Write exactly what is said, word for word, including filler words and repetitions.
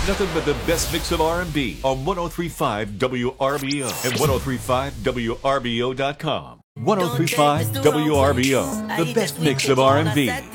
Nothing but the best mix of R and B on one oh three point five W R B O and one oh three point five W R B O dot com. one oh three point five W R B O, the best mix of R and B.